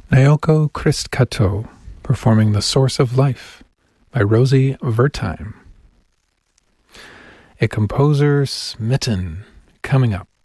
Naoko Christkato performing The Source of Life by Rosie Wertheim. A Composer Smitten coming up.